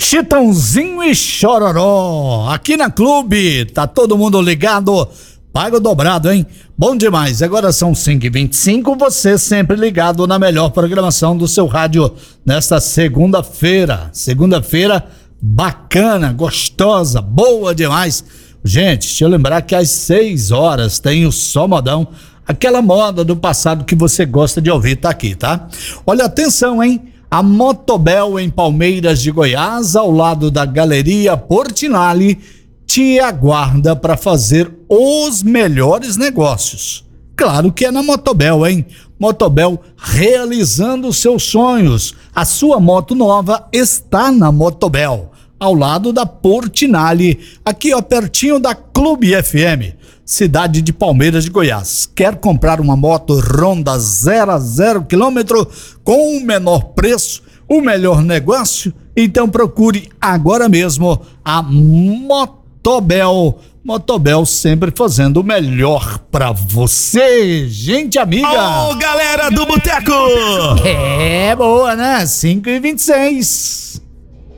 Chitãozinho e Chororó, aqui na Clube, tá todo mundo ligado, paga o dobrado, hein? Bom demais, agora são 5h25, você sempre ligado na melhor programação do seu rádio nesta segunda-feira bacana, gostosa, boa demais. Gente, deixa eu lembrar que às 6 horas tem o Só Modão, aquela moda do passado que você gosta de ouvir, tá aqui, tá? Olha, atenção, hein? A Motobel em Palmeiras de Goiás, ao lado da Galeria Portinari, te aguarda para fazer os melhores negócios. Claro que é na Motobel, hein? Motobel realizando os seus sonhos. A sua moto nova está na Motobel, ao lado da Portinari, aqui ó, pertinho da Clube FM, cidade de Palmeiras de Goiás. Quer comprar uma moto Honda 0 a 0 km com o menor preço, o melhor negócio? Então procure agora mesmo a Motobel. Motobel sempre fazendo o melhor pra você, gente amiga. Ô, galera do Boteco! É boa, né? 5h26.